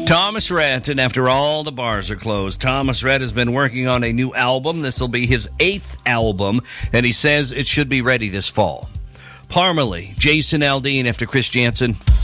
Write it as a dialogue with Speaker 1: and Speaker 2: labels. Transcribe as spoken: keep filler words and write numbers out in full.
Speaker 1: Thomas Rhett, and after all the bars are closed, Thomas Rhett has been working on a new album. This will be his eighth album, and he says it should be ready this fall. Parmalee, Jason Aldean after Chris Jansen.